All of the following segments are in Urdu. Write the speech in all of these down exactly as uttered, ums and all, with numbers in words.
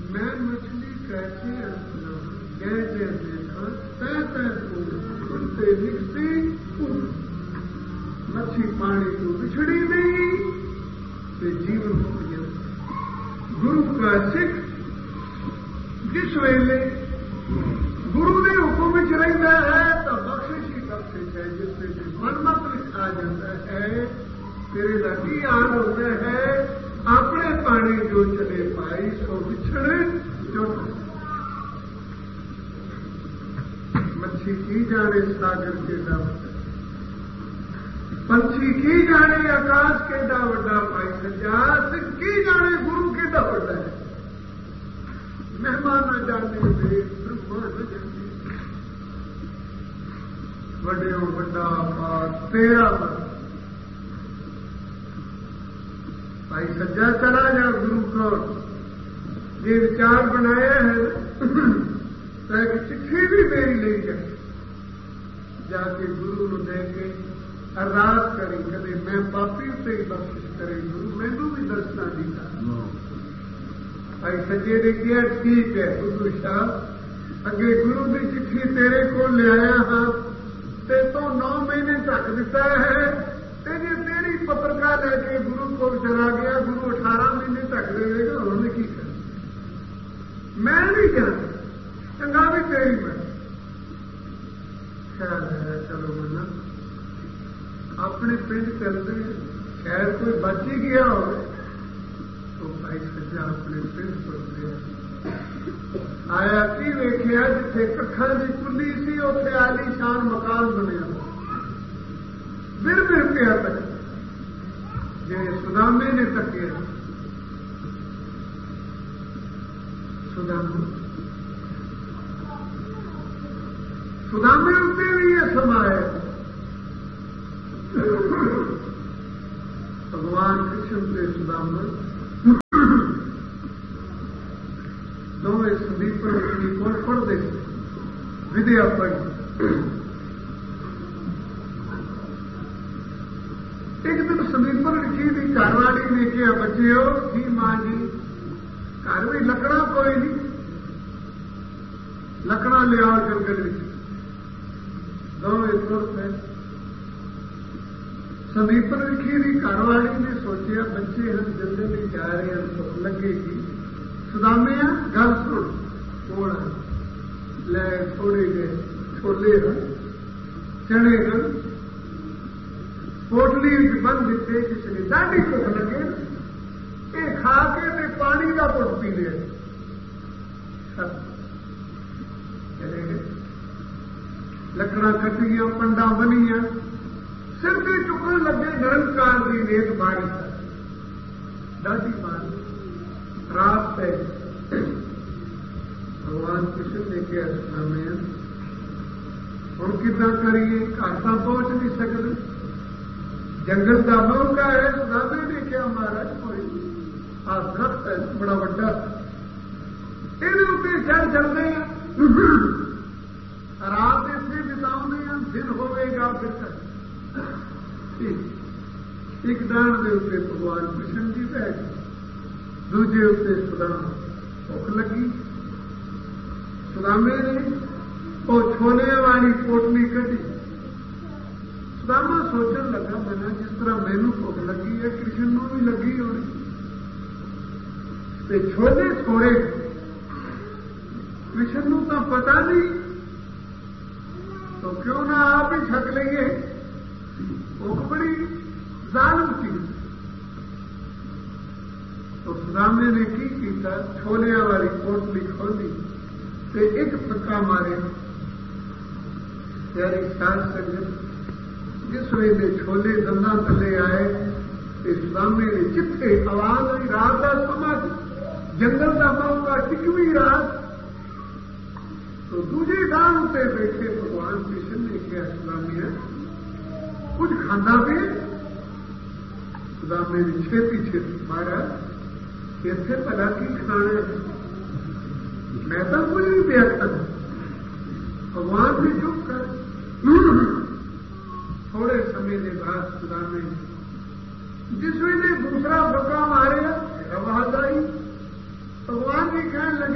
میں مچھلی کیسے اپنا کیسے دیکھا تہ تہ کھلتے نکلتی مچھلی پانی کو بچھڑی نہیں تو جیون ہو گیا. گرو کا سکھ جس ویلے گرو نے حکم چ رہتا ہے تو بخش ہی بخش ہے. جس میں من مت آ جاتا ہے تیرے کا کی حال ہوتا ہے اپنے پانی جو چلے پائی سو بچھڑے چوٹ. مچھی کی جانے ساگر کے ڈا پنچھی کی جانے آکاش کے ڈا وڈا پائی سجا کی جانے گرو کے ڈا وڈا ہے. مہمان نہ جانے دے برہما نہ جانے وڈے وڈا پاس تیرا من بھائی سجا چلا جا گرو کو یہ وچار بنایا ہے تاکہ چٹھی بھی میری لے جائے جا کے گرو نو دے کے ارداس کری کدے میں پاپی اتنے ہی بخش کرے گرو مینو بھی دسنا دیتا. بھائی سجے نے کیا ٹھیک ہے گرو صاحب اگے گرو کی چٹھی تیرے کو لے آیا ہاں تے تو نو مہینے تک دیتا ہے جی تیری پترکا لے کے گرو کو چلا گیا گرو اٹھارہ مہینے تک دے گا انہوں نے کی کر میں نہیں جانا چنگا بھی تیری میں خیال ہے. چلو منا اپنے پنڈ چلتے شاید کوئی بچ ہی گیا ہو تو بھائی سجا اپنے پنڈ پڑتے آیا کی ویخیا جتنے ککھر کی کلی سی اتنے آلی شان مکان بنیا بر بر پیا تک جی سدامے نے تکیا سدام سدامے اتنے بھی یہ سمایا بھگوان کرشن کے سدامے دونوں سدیپر کی کون پڑھتے ودیا پڑھ ایک دن سدیپر لکھی تھی گھر والی نے کیا بچے ہو جی ماں جی گھر بھی لکڑا کوئی نہیں لکڑا لیا جنگل دونوں تر سدیپر لکھی تھی گھر والی نے سوچیا بچے ہم جنگل میں جا رہے ہیں بھوک لگے گی سدامے گل سن تھوڑا لے تھوڑے گئے چھولے ہیں چنے ہیں پوٹلی بند دیتے کسی نے ڈاڈی بھوک لگے یہ کھا کے تے پانی کا پٹ پی لیا چلے گئے لکڑا کٹیاں پنڈا بنیا سر کے چکن لگے نرنکار کی نیک ماری ڈاڈی ماری رات ہے بھگوان کشن نے کیا سامنے ہوں کتنا کریے گھر تک پہنچ نہیں سکتے جنگل کا موقع ہے سدامے نے کیا مہاراج کوئی آ درخت ہے بڑا وڈا یہ چڑھ چلتے ہیں رات اتنے بتاؤں ہیں دن ہوئے گا پھر ایک ڈان کے اتنے بھگوان کشن جی پہ دوجے اتنے سدام بھوک لگی سدامے نے وہ چھونے والی پوٹلی کٹی سداما سوچن لگا منا جس طرح مینو بھوک لگی ہے کرشن نو بھی لگی ہونی چھوٹے چھوڑے کرشن نو تو پتا نہیں تو کیوں نہ آپ ہی چھک لئیے وہ بڑی ظالم چیز. تو سدامے نے کی کیتا چھولیا والی پوٹلی کھولی تے ایک پکا مارے پیاری سال سنگت جس ویلے چھولے دنداں تھلے آئے تے سدامے نے جتھے آواز آئی رات کا سما جنگل کا موقع ٹکوی رات تو دوجے ڈان سے بیٹھے بھگوان کرشن نے کیا سدامے کچھ کھانا بھی سدامے نے چھتی چھتی مارا اتنے پلا کی کھانے میں تو کچھ نہیں پیا کروں بھگوان بھی چپ کر تھوڑے سمے کے بعد سدامے جس ویلے دوسرا بکا مارے آواز آئی بھگوان بھی کہنے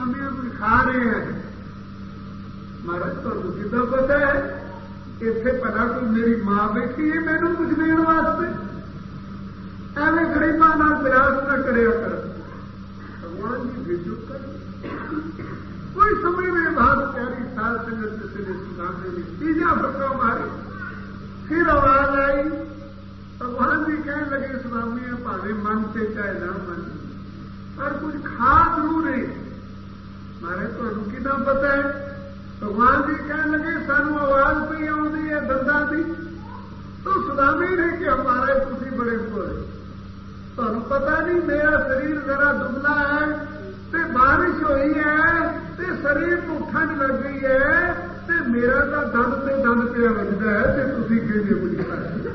سوامی کچھ کھا رہے ہیں. مہاراج تمہیں کتنا پتا ہے اتنے پتا کوئی میری ماں بیٹھی ہے میرے کچھ دن واسطے ایویں گریباں پریاس نہ کرے کر بھگوان جی بھی چپ کر کوئی سمجھ میں بہت پیاری سال سنگت کسی نے سامنے میں تیجا پکا ماری. پھر آواز آئی بھگوان جی کہنے لگے سوامی پاوے من سے چاہے نہ من پر کچھ کھا ضرور نہیں. مارے تو کتنا پتا ہے بھگوان جی کہنے لگے سانو آواز پہ آئی ہے دنداں کی تو سوامی نے کہ ہمارے تھی بڑے بولے تمہیں پتا نہیں میرا شریر ذرا دبلا ہے تے بارش ہوئی ہے تے شریر کو ٹھنڈ لگ گئی ہے تے میرا تو دند سے دند پہ بجتا ہے تے تھی کہ مجھے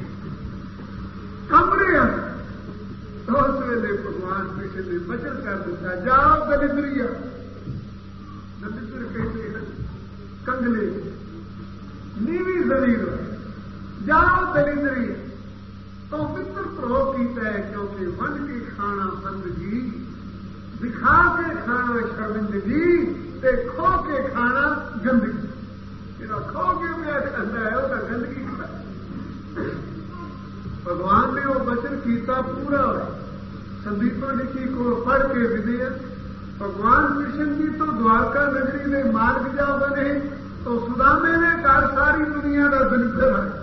کمرے تو اس ویلے بھگوان پیچھے نے بچن کر دیتا جاؤ دلندری دلندر کہتے ہیں کنگلے نیوی زمین جاؤ دلندری تو متر پرو کیتا ہے کیونکہ ون کے کھانا بندگی دکھا کے کھانا شرمندگی تے کھو کے کھانا گندگی. جہاں کھو کے میں کھانا ہے وہ گندگی کھانا. بھگوان نے وہ بچن کیتا پورا ہوا. سندیپا لکھی کو پڑھ کے ودے بھگوان کرشن جی تو دوارکا نگری میں مارگ جا بنے تو سدامے نے گھر ساری دنیا کا دلچسپ ہے.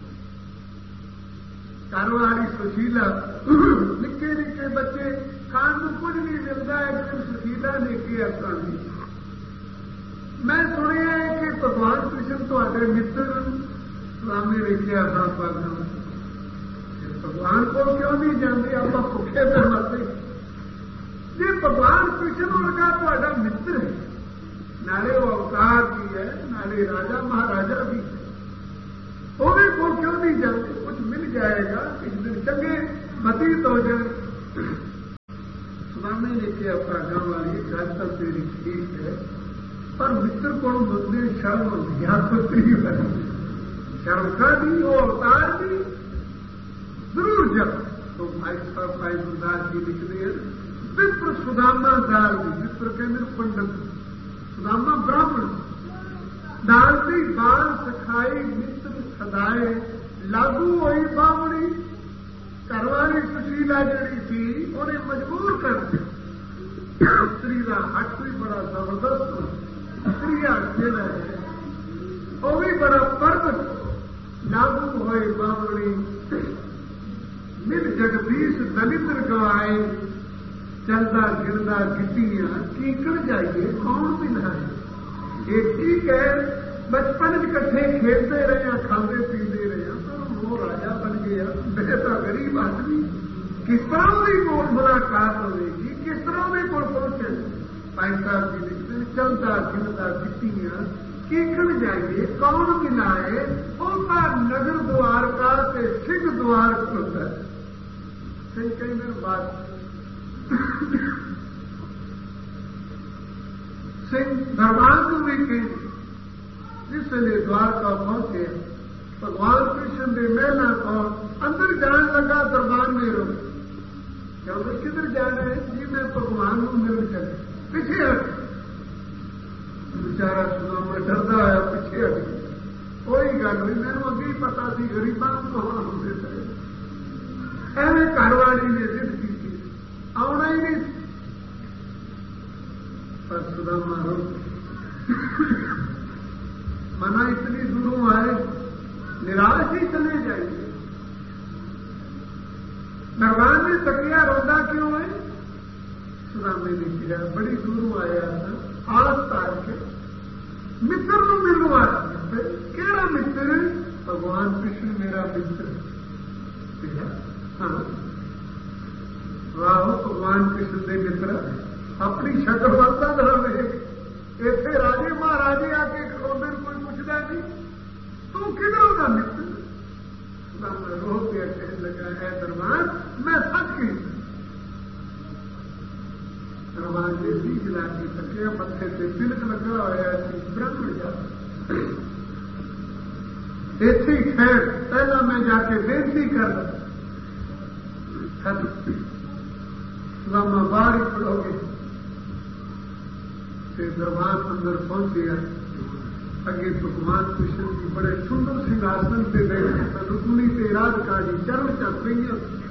گھر والی سشیلا نکے نکے بچے کھان کو کچھ نہیں ملتا ہے کہ سشیلا نے کیا کرنی. میں سنیا ہے کہ بھگوان کرشن تے متر سوامی نے کیا تھا پاگا بھگوان کو کیوں نہیں جانتے آپ بھوکے پہ مرتے. جی بھگوان کرشن ورگا تا متر ہے نالے وہ اوتار بھی ہے نالے راجا مہاراجا بھی ہے وہ بھی کو کیوں نہیں جانتے. کچھ مل جائے گا کسی دن چنگے متیت ہو جائے. سوامی نے کیا پاگا والی گل تو تیری ٹھیک ہے پر متر کو مدد شرم دیا پتری شرم کا بھی وہ اوتار بھی ضرور جب تو بھائی صاحب بھائی گرداس جی لکھتے ہیں وپر سداما دال بھی وپر کے اندر پنڈت سداما براہمن دال کی بال سکھائی متر سدائے لاگو ہوئی باوڑی گھر والی سشیلا جڑی تھی انہیں مجبور کر دیا. استری کا ہٹ بھی بڑا زبردست استری کھیل ہے وہ بھی بڑا پرد لاگو ہوئے باوڑی مل جگدیش دلندر گوائے چلتا گردا گٹیاں کیکڑ جائیے کون بھی نہ یہ ٹھیک ہے بچپن کٹھے کھیلتے رہے ہیں کھانے پیتے رہے ہیں پر وہ راجا بن گیا میں تو غریب آدمی کس طرح کی کول ملاقات ہوئے گی کس طرح کے کول پہنچے. بھائی صاحب جی لکھتے چلتا گردا گٹیاں کیکڑ جائیے کون ملائے وہ نگر دوارکا سے سنگھ دوار کھلتا ہے. کئی دن بعد سنگھ دربار کو بھی کہ جس لیے دوارکا پہنچے بھگوان کرشن کے محلہ کو اندر جان لگا دربار میں رو کیونکہ کدھر جانا ہے جی میں بھگوان کو مل چلے پیچھے ہٹ بچارا سداما ڈردا ہوا پیچھے ہٹ کوئی گل نہیں میرے اگے ہی پتا سی غریباں کو ہوتے تھے ایویں گھر والی نے ضد کی آنا ہی نہیں پر سداما رو منا اتنی دوروں آئے نراش ہی چلے جائیں گے. بھگوان نے تکیا روتا کیوں ہے سدامے نے کیا بڑی دوروں آیا تھا آلس تار کے متر کو ملو آیا کہڑا متر بھگوان کرشن میرا متر ہاں واہ بھگوان کرشن کے متر اپنی شکل بنتا رہے اتنے راجے مہاراجے آ کے کھلونے کوئی پوچھتا نہیں تو کدھر کا متر رو کے کہنے لگا ہے دربار میں سچ کی دربار کے بیج لا کے تکیا پتھر سے تلک لگا ہوا براہمن جا ایسی خیر پہلا میں جا کے بےنتی کر سلاما باہر ہی پڑو گے تے دربار اندر پہنچے اگے بھگوان کشن کی بڑے سندر سنگھاسن سے بیٹھے رکمنی تے رادھکا جی چرن چل رہی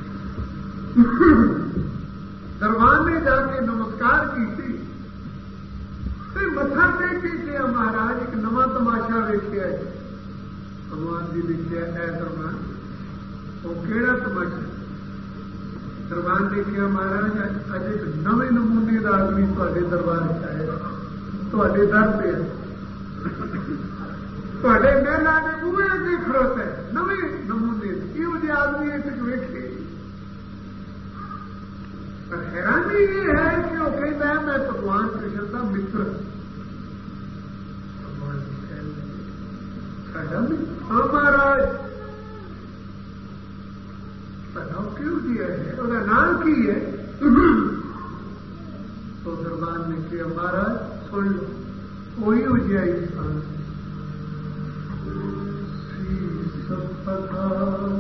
دربار نے جا کے نمسکار کی تھی متھا ٹیک کے مہاراج ایک نواں تماشا ویکیا ہے بھگوان جی لکھا ہے دربار وہ کہڑا تماشا دربار نے کیا مہاراج اج ایک نویں نمونے کا آدمی تے دربار چاہے تے در پہ تے محلہ کے بوہے اگے کھڑوتا ہے نویں نمونے یہ جی آدمی ایک ویکے پر حیرانی یہ ہے کہ وہ کہتا ہے میں بھگوان کرشن کا متر ہاں مہاراج کیوں دیا ہے وہ نام کی ہے تو دربار نے کیا مہاراج سن لو کوئی ہو جائے انسان سی سب پتا